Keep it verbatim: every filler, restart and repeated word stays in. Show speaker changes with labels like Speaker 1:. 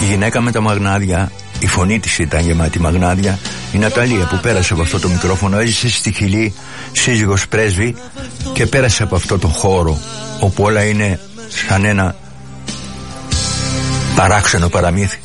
Speaker 1: Η γυναίκα με τα μαγνάδια, η φωνή της ήταν γεμάτη μαγνάδια. Η Ναταλία που πέρασε από αυτό το μικρόφωνο, έζησε στη Χιλή, σύζυγος πρέσβη, και πέρασε από αυτό το χώρο όπου όλα είναι σαν ένα παράξενο παραμύθι.